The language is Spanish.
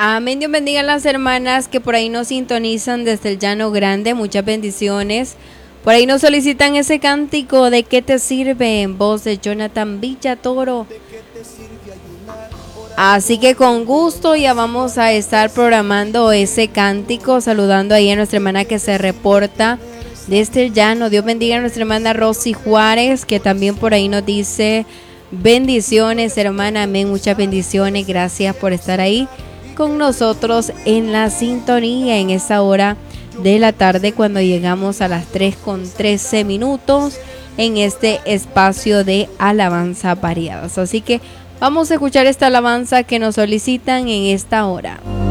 Amén. Dios bendiga a las hermanas que por ahí nos sintonizan desde el Llano Grande. Muchas bendiciones. Por ahí nos solicitan ese cántico de ¿qué te sirve? En voz de Jonathan Villatoro. Así que con gusto ya vamos a estar programando ese cántico, saludando ahí a nuestra hermana que se reporta desde el llano. Dios bendiga a nuestra hermana Rosy Juárez, que también por ahí nos dice bendiciones, hermana, amén, muchas bendiciones, gracias por estar ahí con nosotros en la sintonía en esta hora de la tarde, cuando llegamos a las 3:13 en este espacio de alabanza variadas. Así que vamos a escuchar esta alabanza que nos solicitan en esta hora.